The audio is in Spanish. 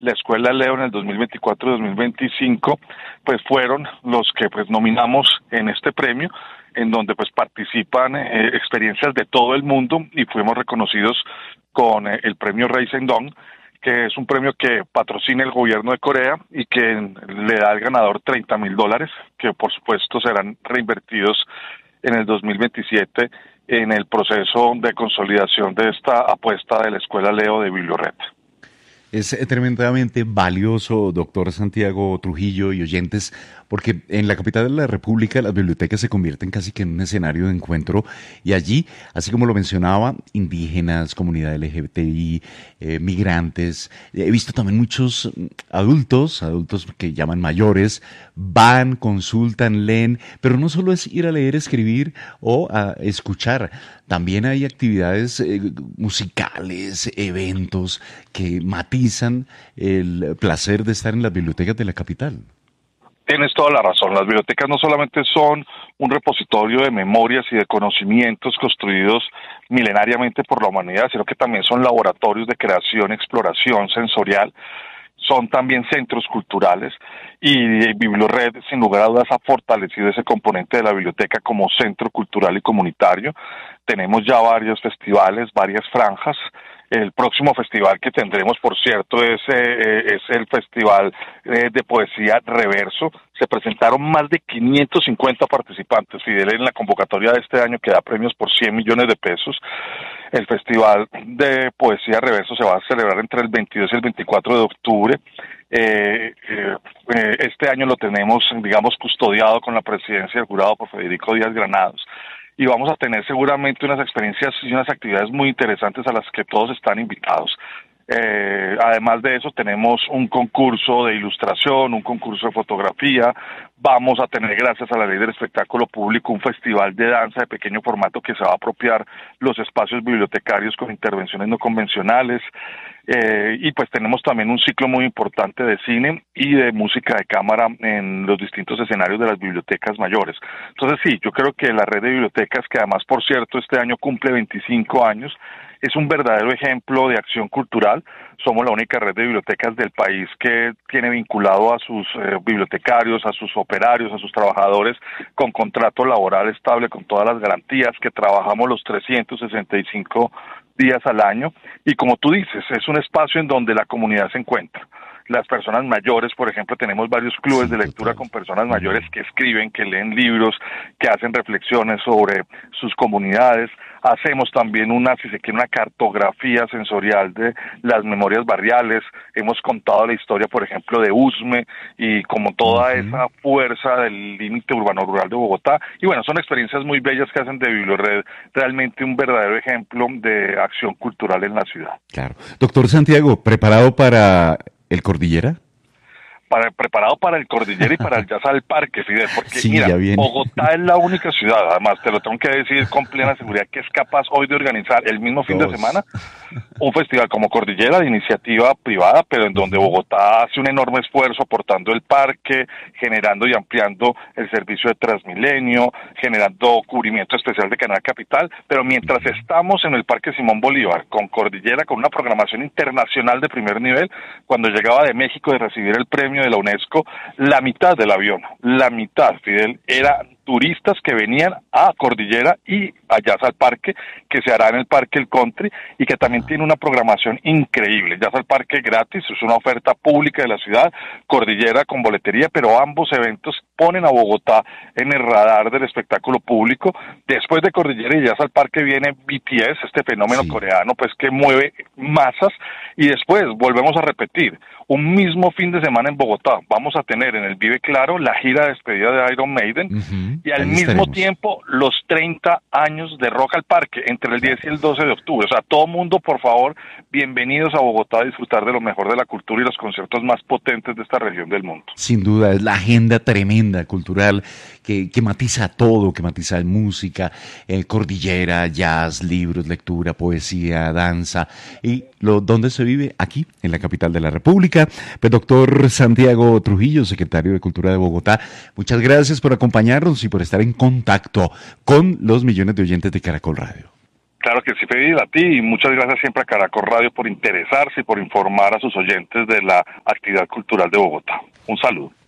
la Escuela Leo en el 2024-2025, pues fueron los que pues nominamos en este premio, en donde pues participan experiencias de todo el mundo y fuimos reconocidos con el premio Rey Sendong, que es un premio que patrocina el gobierno de Corea y que le da al ganador $30,000, que por supuesto serán reinvertidos en el 2027 en el proceso de consolidación de esta apuesta de la Escuela Leo de Bibliored. Es tremendamente valioso, doctor Santiago Trujillo y oyentes, porque en la capital de la República las bibliotecas se convierten casi que en un escenario de encuentro y allí, así como lo mencionaba, indígenas, comunidad LGBTI, migrantes, he visto también muchos adultos que llaman mayores, van, consultan, leen, pero no solo es ir a leer, escribir o a escuchar, también hay actividades musicales, eventos que matizan el placer de estar en las bibliotecas de la capital. Tienes toda la razón. Las bibliotecas no solamente son un repositorio de memorias y de conocimientos construidos milenariamente por la humanidad, sino que también son laboratorios de creación, exploración sensorial, son también centros culturales y Bibliored sin lugar a dudas ha fortalecido ese componente de la biblioteca como centro cultural y comunitario. Tenemos ya varios festivales, varias franjas. El próximo festival que tendremos, por cierto, es el Festival de Poesía Reverso. Se presentaron más de 550 participantes, Fidel, en la convocatoria de este año que da premios por 100 millones de pesos. El Festival de Poesía Reverso se va a celebrar entre el 22 y el 24 de octubre. Este año lo tenemos, digamos, custodiado con la presidencia del jurado por Federico Díaz Granados. Y vamos a tener seguramente unas experiencias y unas actividades muy interesantes a las que todos están invitados. Además de eso tenemos un concurso de ilustración, un concurso de fotografía, vamos a tener, gracias a la ley del espectáculo público, un festival de danza de pequeño formato que se va a apropiar los espacios bibliotecarios con intervenciones no convencionales, y pues tenemos también un ciclo muy importante de cine y de música de cámara en los distintos escenarios de las bibliotecas mayores. Entonces sí, yo creo que la red de bibliotecas, que además por cierto este año cumple 25 años, es un verdadero ejemplo de acción cultural. Somos la única red de bibliotecas del país que tiene vinculado a sus bibliotecarios, a sus operarios, a sus trabajadores con contrato laboral estable, con todas las garantías, que trabajamos los 365 días al año. Y como tú dices, es un espacio en donde la comunidad se encuentra. Las personas mayores, por ejemplo, tenemos varios clubes de lectura con personas mayores que escriben, que leen libros, que hacen reflexiones sobre sus comunidades. Hacemos también una cartografía sensorial de las memorias barriales. Hemos contado la historia, por ejemplo, de Usme y como toda esa fuerza del límite urbano-rural de Bogotá. Y bueno, son experiencias muy bellas que hacen de Bibliored realmente un verdadero ejemplo de acción cultural en la ciudad. Claro. Doctor Santiago, ¿preparado para el Cordillera? Preparado para el Cordillera y para el Jazz al Parque, Fidel, porque sí, mira, ya Bogotá es la única ciudad, además te lo tengo que decir con plena seguridad, que es capaz hoy de organizar el mismo fin de semana un festival como Cordillera de iniciativa privada, pero en donde Bogotá hace un enorme esfuerzo aportando el parque, generando y ampliando el servicio de Transmilenio, generando cubrimiento especial de Canal Capital, pero mientras estamos en el Parque Simón Bolívar con Cordillera, con una programación internacional de primer nivel, cuando llegaba de México de recibir el premio de la UNESCO, la mitad del avión, la mitad, Fidel, era turistas que venían a Cordillera y a Jazz al Parque, que se hará en el Parque El Country y que también tiene una programación increíble. Jazz al Parque gratis, es una oferta pública de la ciudad, Cordillera con boletería, pero ambos eventos ponen a Bogotá en el radar del espectáculo público. Después de Cordillera y Jazz al Parque viene BTS, este fenómeno coreano pues que mueve masas, y después volvemos a repetir, un mismo fin de semana en Bogotá vamos a tener en el Vive Claro la gira de despedida de Iron Maiden, y al mismo tiempo los 30 años de Rock al Parque, entre el 10 y el 12 de octubre. O sea, todo mundo, por favor, bienvenidos a Bogotá a disfrutar de lo mejor de la cultura y los conciertos más potentes de esta región del mundo. Sin duda, es la agenda tremenda cultural que matiza todo, que matiza música, cordillera, jazz, libros, lectura, poesía, danza, y ¿dónde se vive? Aquí, en la capital de la República. Pues, doctor Santiago Trujillo, secretario de Cultura de Bogotá, muchas gracias por acompañarnos y por estar en contacto con los millones de oyentes de Caracol Radio. Claro que sí, Fidel, a ti, y muchas gracias siempre a Caracol Radio por interesarse y por informar a sus oyentes de la actividad cultural de Bogotá. Un saludo.